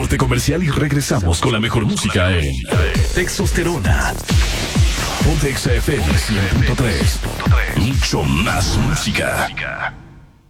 corte comercial y regresamos con la mejor música en Texosterona. Ponte XFM 100.3. Mucho más música.